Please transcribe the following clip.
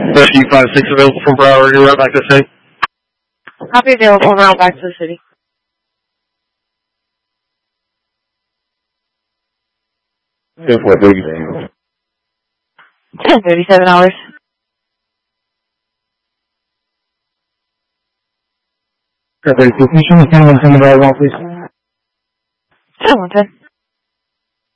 Rescue 5-6 available for Broward. You're right back to the city. Copy available. Route back to the city. Good for 37. 37 hours. Got 36. Can you show me 10-110 the drive, please? 10-110.